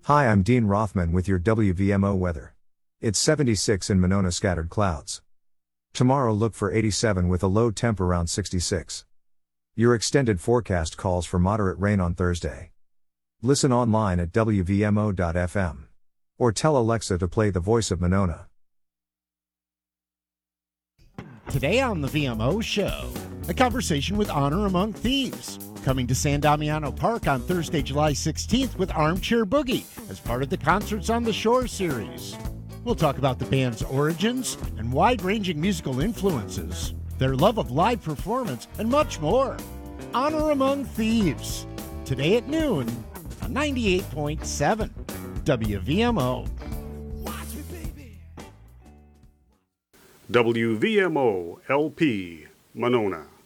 Hi, I'm Dean Rothman with your WVMO weather. It's 76 in Monona, scattered clouds. Tomorrow look for 87 with a low temp around 66. Your extended forecast calls for moderate rain on Thursday. Listen online at WVMO.fm. Or tell Alexa to play The Voice of Monona. Today on the VMO Show, a conversation with Honor Among Thieves. Coming to San Damiano Park on Thursday, July 16th with Armchair Boogie as part of the Concerts on the Shore series. We'll talk about the band's origins and wide-ranging musical influences, their love of live performance, and much more. Honor Among Thieves, today at noon on 98.7 WVMO. WVMO LP, Monona.